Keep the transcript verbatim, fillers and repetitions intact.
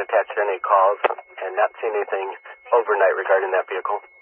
attached any calls and not seen anything overnight regarding that vehicle.